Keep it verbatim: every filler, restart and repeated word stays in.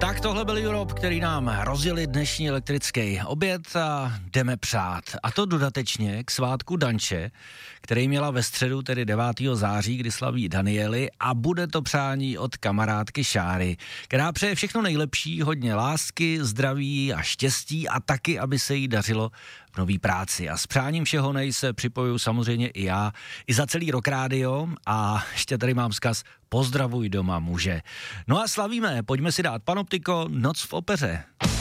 Tak tohle byl Europe, který nám rozjeli dnešní elektrický oběd a jdeme přát. A to dodatečně k svátku Danče, který měla ve středu, tedy devátého září, kdy slaví Danieli, a bude to přání od kamarádky Šáry, která přeje všechno nejlepší, hodně lásky, zdraví a štěstí a taky, aby se jí dařilo v nový práci. A s přáním všeho nej se připojuju samozřejmě i já, i za celý Rock Radio, a ještě tady mám vzkaz: pozdravuj doma muže. No a slavíme, pojďme si dát Panoptiko, Noc v opeře.